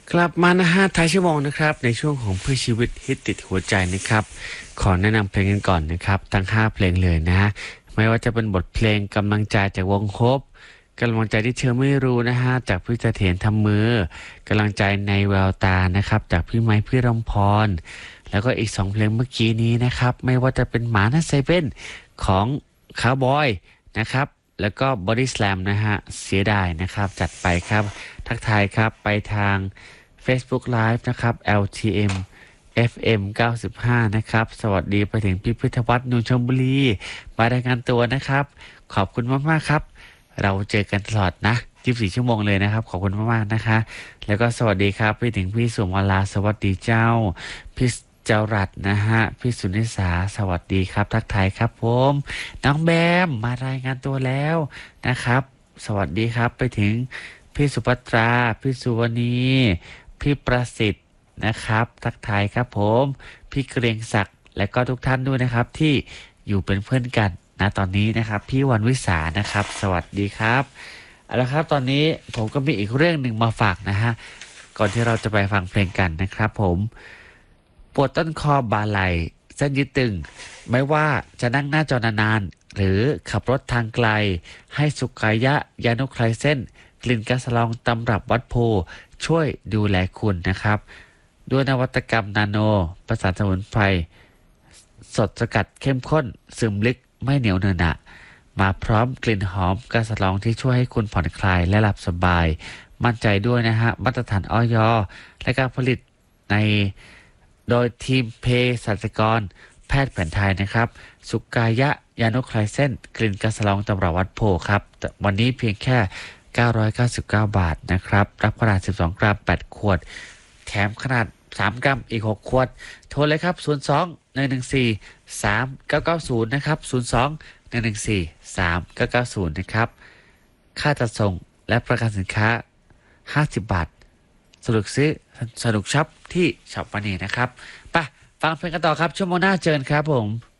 กลับมานะฮะท้ายชั่วโมงนะครับในช่วงของเพื่อชีวิตฮิตติดหัวใจนะครับขอแนะนำเพลงกันก่อนนะครับทั้ง5เพลงเลยนะฮะไม่ว่าจะเป็นบทเพลงกำลังใจจากวงโฮปกำลังใจที่เธอไม่รู้นะฮะจากพี่เสถียรทำมือกำลังใจในแววตานะครับจากพี่ไม้พี่รำพรแล้วก็อีก2เพลงเมื่อกี้นี้นะครับไม่ว่าจะเป็นหมาหน้าเซเว่นของคาวบอยนะครับแล้วก็บอดี้สแลมนะฮะเสียดายนะครับจัดไปครับทักทายครับไปทาง Facebook Live นะครับ LTM FM 95นะครับสวัสดีไปถึงพิพิธภัณฑ์นูนชลบุรีมารายงานตัวนะครับขอบคุณมากๆครับเราเจอกันตลอดนะ24ชั่วโมงเลยนะครับขอบคุณมากๆนะคะแล้วก็สวัสดีครับไปถึงพี่สุมาลาสวัสดีเจ้าพี่เจ้ารัตน์นะฮะพี่สุนิสาสวัสดีครับทักทายครับผมน้องแบมมารายงานตัวแล้วนะครับสวัสดีครับไปถึงพี่สุภัตราพี่สุวรรณีพี่ประสิทธิ์นะครับทักทายครับผมพี่เกรียงศักดิ์และก็ทุกท่านด้วยนะครับที่อยู่เป็นเพื่อนกันนะตอนนี้นะครับพี่วันวิสานะครับสวัสดีครับเอาละครับตอนนี้ผมก็มีอีกเรื่องหนึ่งมาฝากนะฮะก่อนที่เราจะไปฟังเพลงกันนะครับผมปวดต้นคอบ่าไหล่เส้นยึดตึงไม่ว่าจะนั่งหน้าจอนานๆหรือขับรถทางไกลให้สุกายะยานุคลายเส้นกลิ่นกาสะลองตำรับวัดโพช่วยดูแลคุณนะครับด้วยนวัตกรรมนาโนประสานสมุนไพรสดสกัดเข้มข้นซึมลึกไม่เหนียวเนอะหนะมาพร้อมกลิ่นหอมกาสะลองที่ช่วยให้คุณผ่อนคลายและหลับสบายมั่นใจด้วยนะฮะมาตรฐานอย.และการผลิตในโดยทีมเภสัชกรแพทย์แผนไทยนะครับสุกายะยานุคลายเส้นกลิ่นกาสะลองตำรับวัดโพครับวันนี้เพียงแค่999 บาทนะครับรับขนาด12 กรัม8 ขวดแถมขนาด3 กรัมอีก6 ขวดโทรเลยครับ02 114 3990นะครับ02 114 3990นะครับค่าจัดส่งและประกันสินค้า50 บาทสนุกซื้อสนุกช็อปที่ช็อปวันนี้นะครับไปฟังเพลงกันต่อครับชั่วโมงหน้าเจอกันครับผม